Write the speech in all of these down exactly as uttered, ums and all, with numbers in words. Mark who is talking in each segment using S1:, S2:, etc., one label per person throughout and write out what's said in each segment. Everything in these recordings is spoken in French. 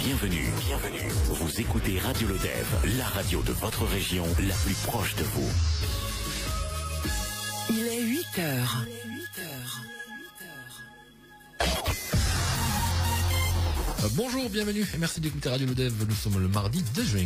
S1: Bienvenue, bienvenue. Vous écoutez Radio Lodève, la radio de votre région, la plus proche de vous.
S2: Il est huit heures.
S3: Euh, bonjour, bienvenue et merci d'écouter Radio Lodève. Nous sommes le mardi deux juin.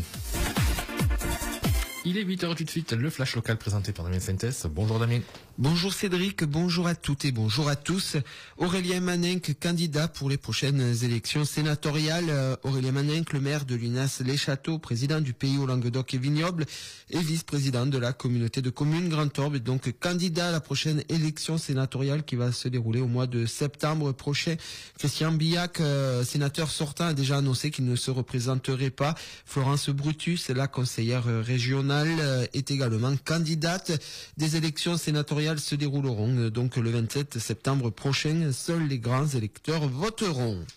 S3: Il est huit heures tout de suite, le flash local présenté par Damien Fuentes. Bonjour Damien.
S4: Bonjour Cédric, bonjour à toutes et bonjour à tous. Aurélien Maninck, candidat pour les prochaines élections sénatoriales. Euh, Aurélien Maninck, le maire de Lunas-les-Châteaux, président du P I O Languedoc et Vignoble et vice-président de la communauté de communes Grand Orbe, est donc candidat à la prochaine élection sénatoriale qui va se dérouler au mois de septembre prochain. Christian Billac, euh, sénateur sortant, a déjà annoncé qu'il ne se représenterait pas. Florence Brutus, la conseillère régionale, est également candidate. Des élections sénatoriales se dérouleront donc le vingt-sept septembre prochain. Seuls les grands électeurs voteront.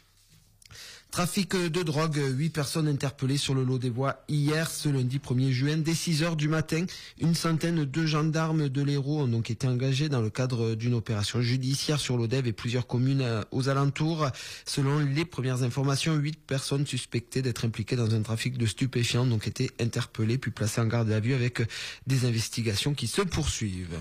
S4: Trafic de drogue, huit personnes interpellées sur le lot des voies hier, ce lundi premier juin, dès six heures du matin. Une centaine de gendarmes de l'Hérault ont donc été engagés dans le cadre d'une opération judiciaire sur l'Odève et plusieurs communes aux alentours. Selon les premières informations, huit personnes suspectées d'être impliquées dans un trafic de stupéfiants ont donc été interpellées puis placées en garde à vue avec des investigations qui se poursuivent.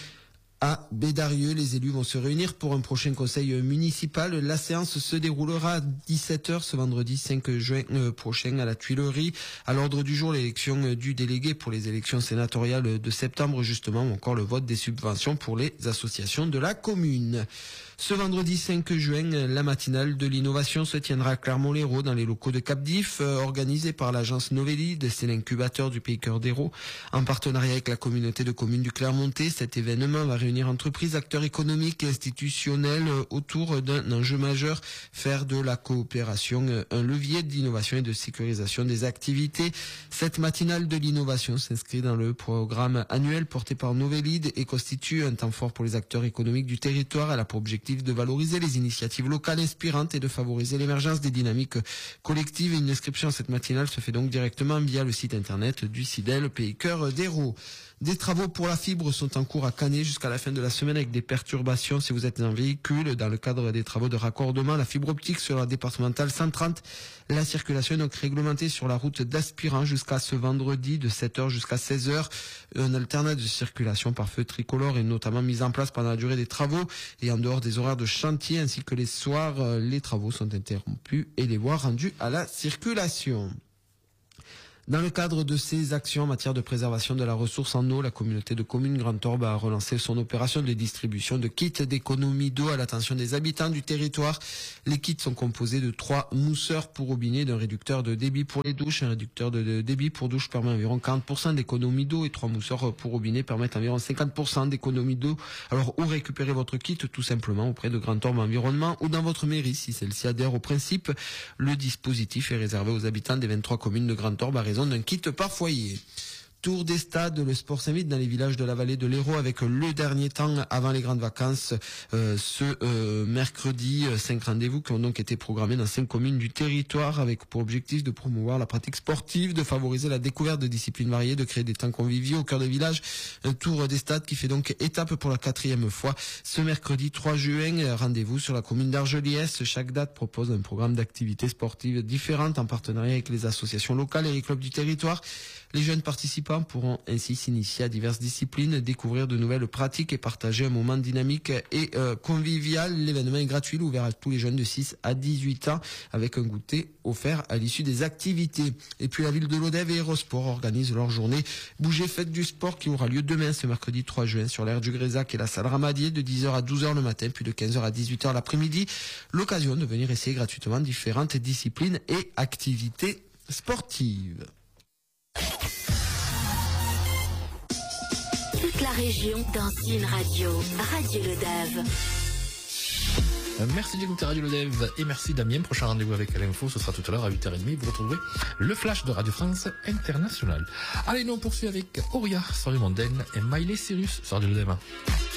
S4: À Bédarieux, les élus vont se réunir pour un prochain conseil municipal. La séance se déroulera à dix-sept heures ce vendredi cinq juin prochain à la Tuilerie. À l'ordre du jour, l'élection du délégué pour les élections sénatoriales de septembre, justement, ou encore le vote des subventions pour les associations de la commune. Ce vendredi cinq juin, la matinale de l'innovation se tiendra à Clermont-Lérault dans les locaux de Capdif, organisée par l'agence Novélide, c'est l'incubateur du Pays Cœur d'Hérault. En partenariat avec la communauté de communes du Clermontais, cet événement va réunir entreprises, acteurs économiques et institutionnels autour d'un enjeu majeur, faire de la coopération un levier d'innovation et de sécurisation des activités. Cette matinale de l'innovation s'inscrit dans le programme annuel porté par Novélide et constitue un temps fort pour les acteurs économiques du territoire. Elle a pour objectif de valoriser les initiatives locales inspirantes et de favoriser l'émergence des dynamiques collectives. Une inscription à cette matinale se fait donc directement via le site internet du CIDEL Pays Cœur d'Hérault. Des travaux pour la fibre sont en cours à Canet jusqu'à la fin de la semaine avec des perturbations si vous êtes en véhicule. Dans le cadre des travaux de raccordement, la fibre optique sur la départementale cent trente, la circulation est donc réglementée sur la route d'Aspirant jusqu'à ce vendredi de sept heures jusqu'à seize heures. Un alternat de circulation par feu tricolore est notamment mis en place pendant la durée des travaux et en dehors des horaires de chantier ainsi que les soirs, les travaux sont interrompus et les voies rendues à la circulation. Dans le cadre de ces actions en matière de préservation de la ressource en eau, la communauté de communes Grand Orbe a relancé son opération de distribution de kits d'économie d'eau à l'attention des habitants du territoire. Les kits sont composés de trois mousseurs pour robinet, d'un réducteur de débit pour les douches. Un réducteur de débit pour douche permet environ quarante pour cent d'économie d'eau et trois mousseurs pour robinet permettent environ cinquante pour cent d'économie d'eau. Alors, où récupérer votre kit? Tout simplement auprès de Grand Orbe Environnement ou dans votre mairie si celle-ci adhère au principe. Le dispositif est réservé aux habitants des vingt-trois communes de Grand Orbe à raison d'un kit par foyer. Tour des stades, le sport s'invite dans les villages de la vallée de l'Hérault avec le dernier temps avant les grandes vacances, euh, ce euh, mercredi, cinq rendez-vous qui ont donc été programmés dans cinq communes du territoire avec pour objectif de promouvoir la pratique sportive, de favoriser la découverte de disciplines variées, de créer des temps conviviaux au cœur des villages. Un tour des stades qui fait donc étape pour la quatrième fois. Ce mercredi trois juin, rendez-vous sur la commune d'Argeliès. Chaque date propose un programme d'activités sportives différentes en partenariat avec les associations locales et les clubs du territoire. Les jeunes participants pourront ainsi s'initier à diverses disciplines, découvrir de nouvelles pratiques et partager un moment dynamique et euh, convivial. L'événement est gratuit, ouvert à tous les jeunes de six à dix-huit ans avec un goûter offert à l'issue des activités. Et puis la ville de Lodève et Hérosport organisent leur journée Bouger Fête du Sport qui aura lieu demain ce mercredi trois juin sur l'aire du Grésac et la salle Ramadier de dix heures à douze heures le matin puis de quinze heures à dix-huit heures l'après-midi. L'occasion de venir essayer gratuitement différentes disciplines et activités sportives.
S2: Toute la région dans une radio, Radio Lodève.
S3: Merci d'écouter Radio Lodève et merci Damien. Prochain rendez-vous avec l'info, ce sera tout à l'heure à huit heures trente. Vous retrouverez le flash de Radio France Internationale. Allez, nous on poursuit avec Auria, Soirée mondaine et Miley Cyrus sur Radio Lodève.